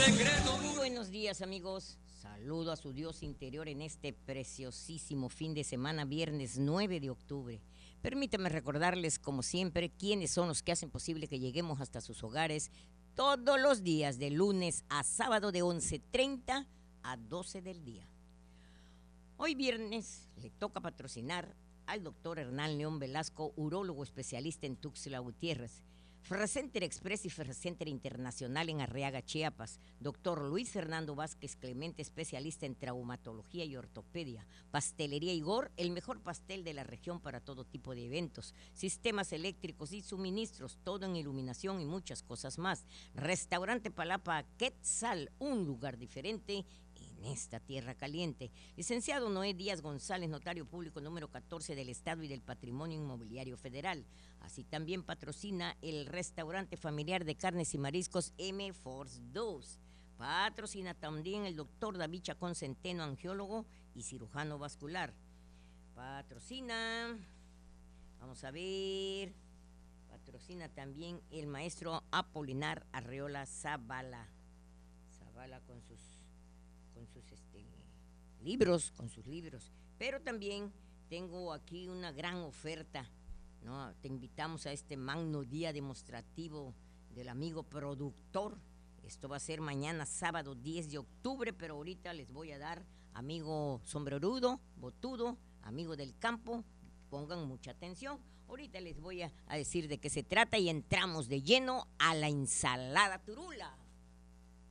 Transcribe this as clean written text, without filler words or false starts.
Muy buenos días, amigos. Saludo a su Dios interior en este preciosísimo fin de semana, viernes 9 de octubre. Permítanme recordarles, como siempre, quiénes son los que hacen posible que lleguemos hasta sus hogares todos los días, de lunes a sábado, de 11:30 a 12 del día. Hoy viernes le toca patrocinar al doctor Hernán León Velasco, urólogo especialista en Tuxtla Gutiérrez. Ferrocenter Express y Ferrocenter Internacional en Arriaga, Chiapas. Doctor Luis Fernando Vázquez Clemente, especialista en traumatología y ortopedia. Pastelería Igor, el mejor pastel de la región para todo tipo de eventos. Sistemas eléctricos y suministros, todo en iluminación y muchas cosas más. Restaurante Palapa Quetzal, un lugar diferente en esta tierra caliente. Licenciado Noé Díaz González, notario público número 14 del Estado y del Patrimonio Inmobiliario Federal. Así también patrocina el restaurante familiar de carnes y mariscos M Force 2. Patrocina también el doctor David Chacón Centeno, angiólogo y cirujano vascular. Patrocina, vamos a ver, patrocina también el maestro Apolinar Arreola Zavala. Zavala con sus libros, con sus libros. Pero también tengo aquí una gran oferta, ¿no? Te invitamos a este magno día demostrativo del amigo productor. Esto va a ser mañana sábado 10 de octubre, pero ahorita les voy a dar, amigo sombrerudo, botudo, amigo del campo, pongan mucha atención. Ahorita les voy a decir de qué se trata y entramos de lleno a la ensalada turula.